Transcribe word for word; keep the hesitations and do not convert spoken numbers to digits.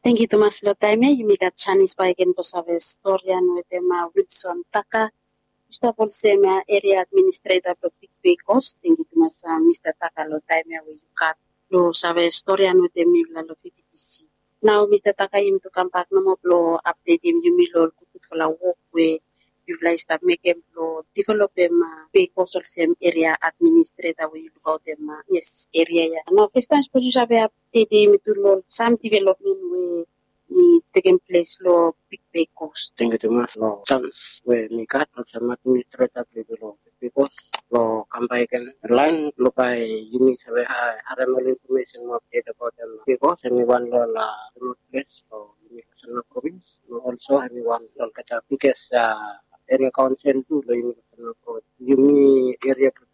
Thank you, Thomas Lotime. You make a Chinese by again for service historian with them Wilson Taka. Mister Bolsema area administrator of Big Bay Coast. Thank you, Thomas uh, Mister Taka Lotime where you got lo service historian with them Mila lo P P T C. Now Mister Taka him to come back no more blow update him you milo kutu for la walk where you like start make him blow develop him uh, Bay Coastal same area administrator where you about them uh, yes area ya. Now first time suppose you have update him to lo some development where ni taking place lo Big Bay Coast. Thank you, Thomas. Lo chance we mi kat lo sama administrator lo because lo kampaikan line lo by uni sabe haramal information mo update about them because anyone lo la remote place lo uni national province lo also anyone lo kata because uh, area council tu lo uni national province uni area